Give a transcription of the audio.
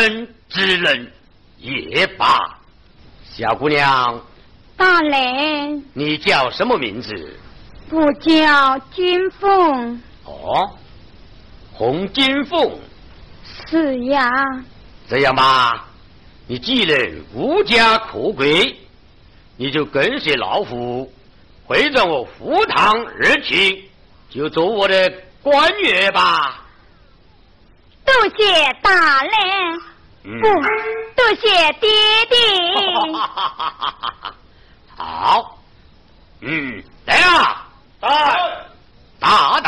生之人也罢。小姑娘， 大人， 你叫什么名字？ 我叫金凤。 哦，洪金凤。 是呀。 这样吧，你既然无家可归，你就跟随老夫回着我赴堂而去，就做我的官员吧。 多谢大人。不，多谢爹爹。 好，来啊，大